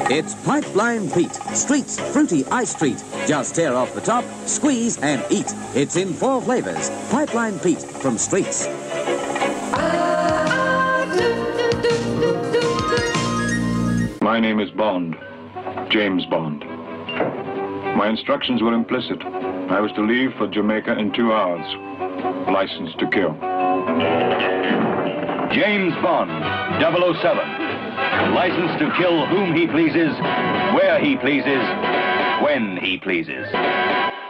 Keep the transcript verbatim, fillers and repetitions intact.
It's Pipeline Pete, Street's fruity ice treat. Just tear off the top, squeeze, and eat. It's in four flavors. Pipeline Pete from Streets. My name is Bond, James Bond. My instructions were implicit. I was to leave for Jamaica in two hours. License to kill. James Bond, double oh seven. License to kill whom he pleases, where he pleases, when he pleases.